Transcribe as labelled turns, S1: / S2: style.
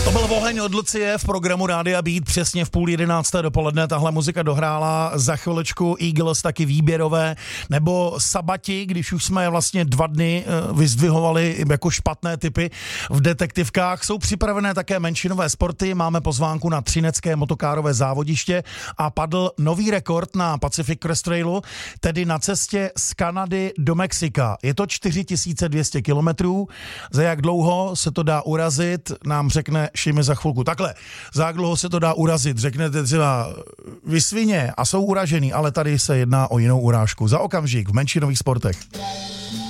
S1: To byl Oheň od Lucie v programu Rádia Beat přesně v 10:30 dopoledne. Tahle muzika dohrála za chvilečku Eagles, taky výběrové, nebo Sabati, když už jsme vlastně 2 dny vyzdvihovali jako špatné typy v detektivkách. Jsou připravené také menšinové sporty, máme pozvánku na třinecké motokárové závodiště a padl nový rekord na Pacific Crest Trailu, tedy na cestě z Kanady do Mexika. Je to 4200 kilometrů. Za jak dlouho se to dá urazit, nám řekne Šimi za chvilku. Takhle, za jak dlouho se to dá urazit, řeknete třeba vy svině a jsou uražený, ale tady se jedná o jinou urážku. Za okamžik v menšinových sportech.